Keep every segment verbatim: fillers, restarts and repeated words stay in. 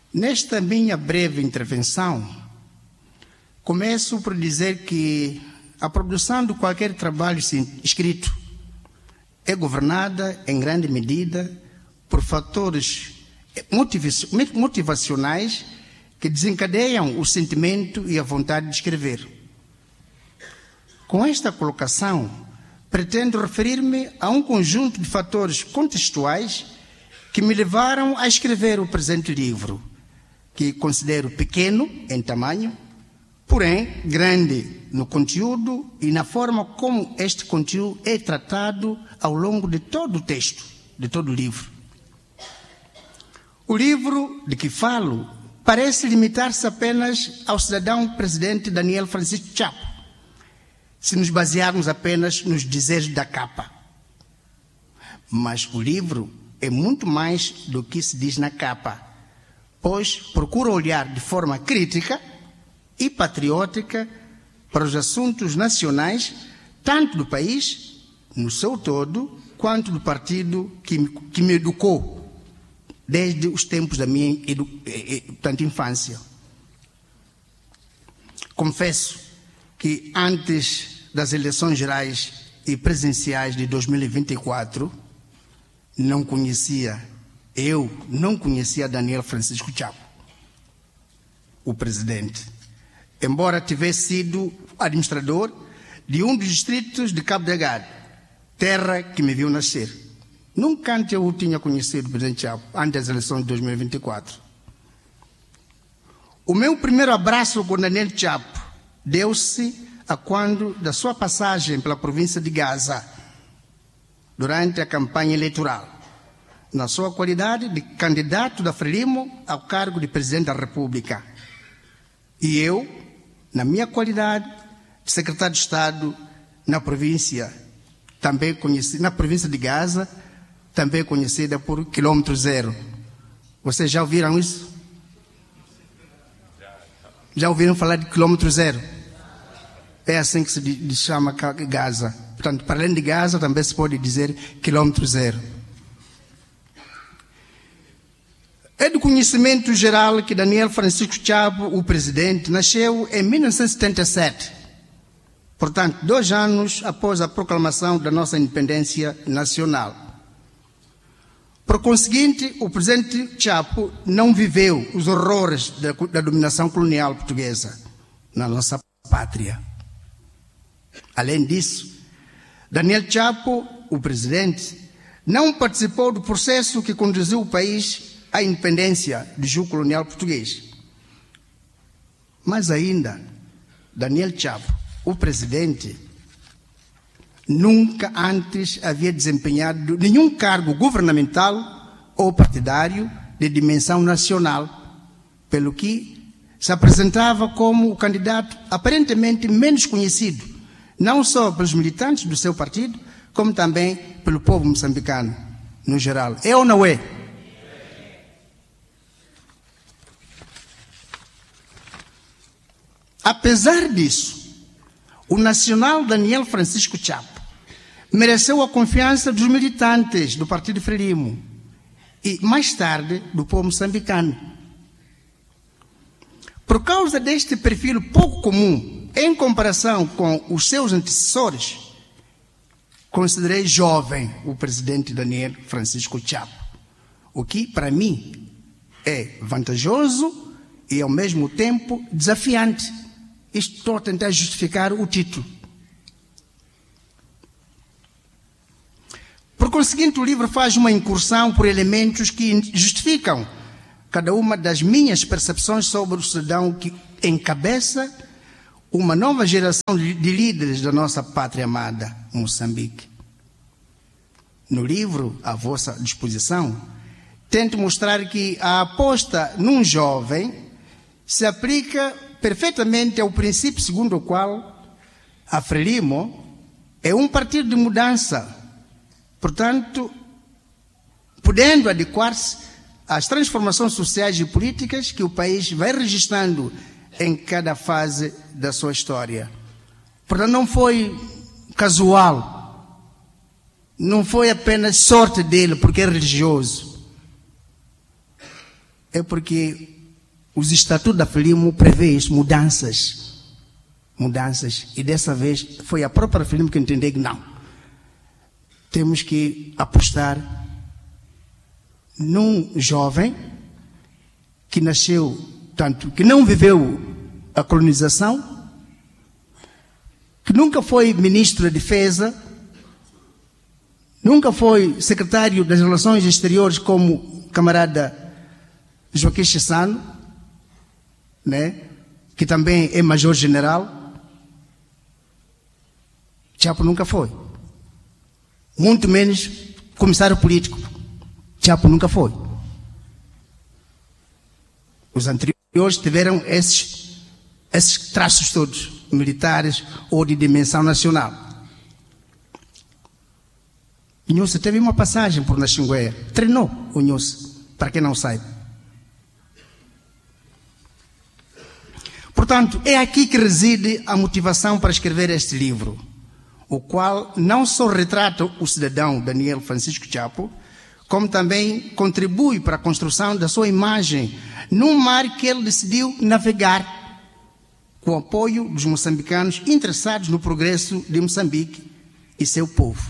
Nesta minha breve intervenção, começo por dizer que a produção de qualquer trabalho escrito é governada, em grande medida, por fatores motivacionais que desencadeiam o sentimento e a vontade de escrever. Com esta colocação, pretendo referir-me a um conjunto de fatores contextuais que me levaram a escrever o presente livro, que considero pequeno em tamanho, porém grande no conteúdo e na forma como este conteúdo é tratado ao longo de todo o texto, de todo o livro. O livro de que falo parece limitar-se apenas ao cidadão presidente Daniel Francisco Chapo, se nos basearmos apenas nos dizeres da capa. Mas o livro é muito mais do que se diz na capa, pois procura olhar de forma crítica e patriótica para os assuntos nacionais, tanto do país, no seu todo, quanto do partido que, que me educou desde os tempos da minha edu, eh, eh, infância. Confesso que antes das eleições gerais e presidenciais de dois mil e vinte e quatro, não conhecia, eu não conhecia Daniel Francisco Chapo, o presidente, embora tivesse sido administrador de um dos distritos de Cabo Delgado, terra que me viu nascer. Nunca antes eu tinha conhecido o presidente Chapo, antes das eleições de dois mil e vinte e quatro. O meu primeiro abraço com Daniel Chapo deu-se a quando da sua passagem pela província de Gaza, durante a campanha eleitoral, na sua qualidade de candidato da Frelimo ao cargo de presidente da República. E eu, na minha qualidade de secretário de Estado na província, também conheci, na província de Gaza, também conhecida por quilômetro zero. Vocês já ouviram isso? Já ouviram falar de quilômetro zero? É assim que se chama Gaza. Portanto, para além de Gaza, também se pode dizer quilômetro zero. É do conhecimento geral que Daniel Francisco Chapo, o presidente, nasceu em mil novecentos e setenta e sete. Portanto, dois anos após a proclamação da nossa independência nacional. Por conseguinte, o presidente Chapo não viveu os horrores da, da dominação colonial portuguesa na nossa pátria. Além disso, Daniel Chapo, o presidente, não participou do processo que conduziu o país à independência do jugo colonial português. Mas ainda, Daniel Chapo, o presidente, nunca antes havia desempenhado nenhum cargo governamental ou partidário de dimensão nacional, pelo que se apresentava como o candidato aparentemente menos conhecido, não só pelos militantes do seu partido, como também pelo povo moçambicano, no geral. É ou não é? Apesar disso, o nacional Daniel Francisco Chapo mereceu a confiança dos militantes do Partido Frelimo e, mais tarde, do povo moçambicano. Por causa deste perfil pouco comum, em comparação com os seus antecessores, considerei jovem o presidente Daniel Francisco Chapo, o que, para mim, é vantajoso e, ao mesmo tempo, desafiante. Estou a tentar justificar o título. Por conseguinte, o livro faz uma incursão por elementos que justificam cada uma das minhas percepções sobre o cidadão que encabeça uma nova geração de líderes da nossa pátria amada, Moçambique. No livro, à vossa disposição, tento mostrar que a aposta num jovem se aplica perfeitamente ao princípio segundo o qual a Frelimo é um partido de mudança, portanto, podendo adequar-se às transformações sociais e políticas que o país vai registrando em cada fase da sua história. Portanto, não foi casual, não foi apenas sorte dele porque é religioso, é porque os estatutos da Frelimo prevê isso, mudanças. Mudanças. E dessa vez foi a própria Frelimo que entendeu que não. Temos que apostar num jovem que nasceu, tanto, que não viveu a colonização, que nunca foi ministro da Defesa, nunca foi secretário das Relações Exteriores como camarada Joaquim Chissano, né, que também é major-general. Chapo nunca foi. Muito menos comissário político. Chapo nunca foi. Os anteriores tiveram esses, esses traços todos, militares ou de dimensão nacional. Inhosse teve uma passagem por Naxingueia. Treinou o Inhosse, para quem não sabe. Portanto, é aqui que reside a motivação para escrever este livro, o qual não só retrata o cidadão Daniel Francisco Chapo, como também contribui para a construção da sua imagem num mar que ele decidiu navegar, com o apoio dos moçambicanos interessados no progresso de Moçambique e seu povo.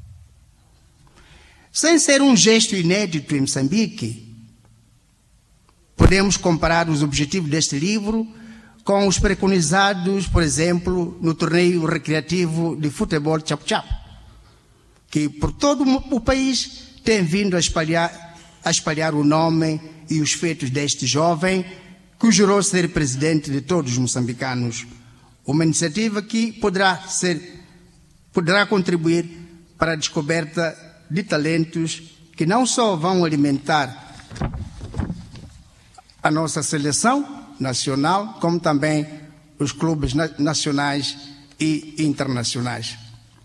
Sem ser um gesto inédito em Moçambique, podemos comparar os objetivos deste livro com os preconizados, por exemplo, no torneio recreativo de futebol Chapo-Chapo, que por todo o país tem vindo a espalhar, a espalhar o nome e os feitos deste jovem, que jurou ser presidente de todos os moçambicanos. Uma iniciativa que poderá, ser, poderá contribuir para a descoberta de talentos que não só vão alimentar a nossa seleção nacional, como também os clubes nacionais e internacionais.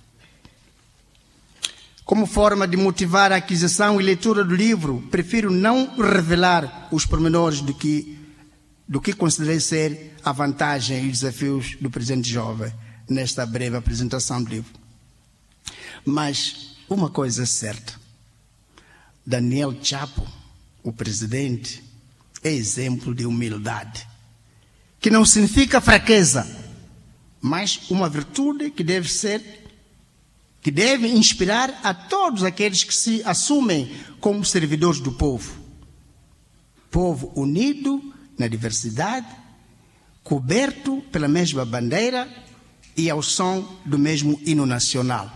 Como forma de motivar a aquisição e leitura do livro, prefiro não revelar os pormenores do que, do que considerei ser a vantagem e desafios do presente jovem nesta breve apresentação do livro. Mas uma coisa é certa: Daniel Chapo, o presidente, é exemplo de humildade, que não significa fraqueza, mas uma virtude que deve ser, que deve inspirar a todos aqueles que se assumem como servidores do povo. Povo unido na diversidade, coberto pela mesma bandeira e ao som do mesmo hino nacional.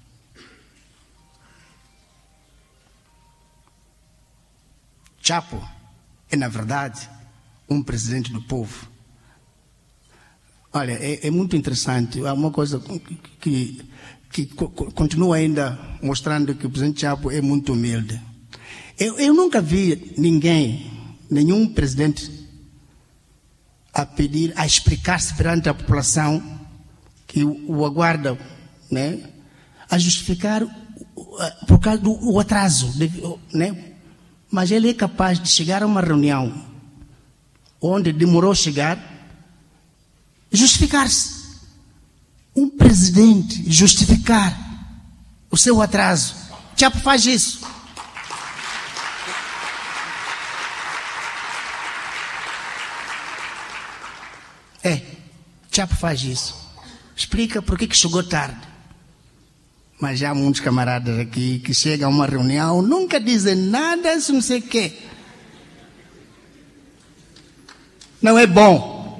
Chapo é, na verdade, um presidente do povo. Olha, é, é muito interessante. Há uma coisa que, que, que continua ainda mostrando que o presidente Chapo é muito humilde. Eu, eu nunca vi ninguém, nenhum presidente, a pedir, a explicar-se perante a população que o, o aguarda, né, a justificar por causa do o atraso, né? Mas ele é capaz de chegar a uma reunião onde demorou a chegar, justificar-se. Um presidente justificar o seu atraso. Chapo faz isso. É, Chapo faz isso. Explica por que que chegou tarde. Mas já há muitos camaradas aqui que chegam a uma reunião, nunca dizem nada, se não sei o quê. Não é bom.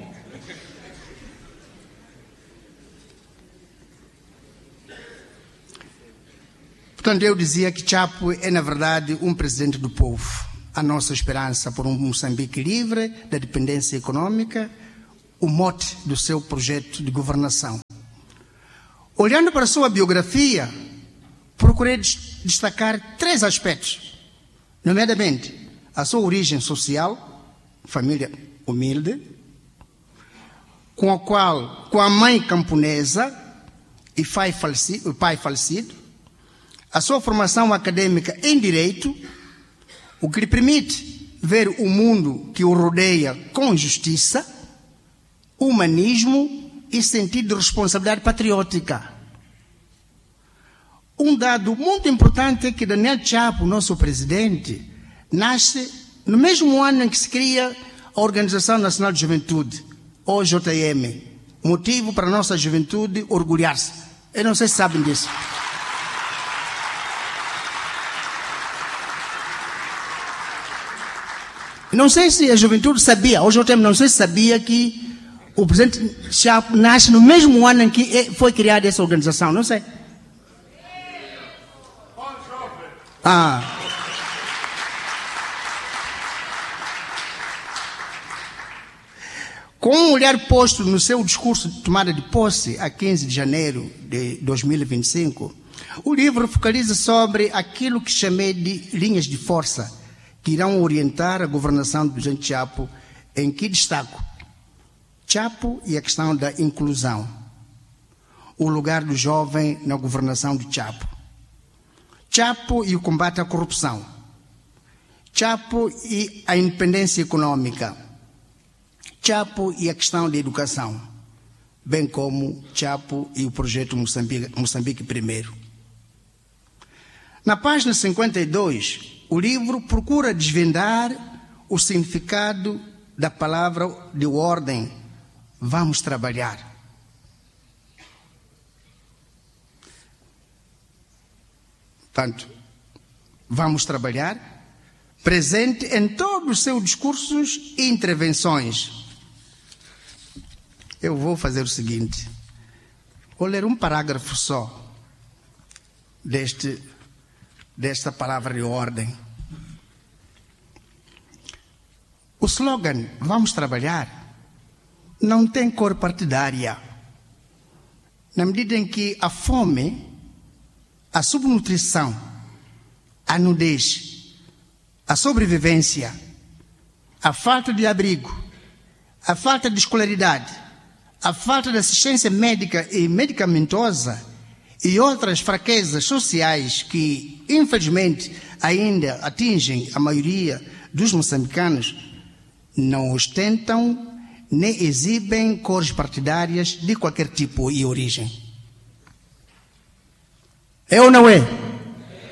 Portanto, eu dizia que Chapo é, na verdade, um presidente do povo. A nossa esperança por um Moçambique livre da dependência econômica, o mote do seu projeto de governação. Olhando para a sua biografia, procurei destacar três aspectos, nomeadamente a sua origem social, família humilde, com a qual, com a mãe camponesa e pai falecido, pai falecido, a sua formação acadêmica em direito, o que lhe permite ver o mundo que o rodeia com justiça, humanismo e sentido de responsabilidade patriótica. Um dado muito importante é que Daniel Chapo, nosso presidente, nasce no mesmo ano em que se cria a Organização Nacional de Juventude, ou J M. Motivo para a nossa juventude orgulhar-se. Eu não sei se sabem disso. Não sei se a juventude sabia, ou J M não sei se sabia que o presidente Chapo nasce no mesmo ano em que foi criada essa organização, não sei. Ah. Com um olhar posto no seu discurso de tomada de posse, a quinze de janeiro de dois mil e vinte e cinco, o livro focaliza sobre aquilo que chamei de linhas de força, que irão orientar a governação do presidente Chapo, em que destaco Chapo e a questão da inclusão, o lugar do jovem na governação de Chapo, Chapo e o combate à corrupção, Chapo e a independência econômica, Chapo e a questão da educação, bem como Chapo e o projeto Moçambique, Moçambique Primeiro. Na página cinquenta e dois, o livro procura desvendar o significado da palavra de ordem vamos trabalhar. Portanto, vamos trabalhar, presente em todos os seus discursos e intervenções. Eu vou fazer o seguinte, vou ler um parágrafo só deste, desta palavra de ordem. O slogan vamos trabalhar não tem cor partidária, na medida em que a fome, a subnutrição, a nudez, a sobrevivência, a falta de abrigo, a falta de escolaridade, a falta de assistência médica e medicamentosa e outras fraquezas sociais que, infelizmente, ainda atingem a maioria dos moçambicanos, não ostentam nem exibem cores partidárias de qualquer tipo e origem. É ou não é?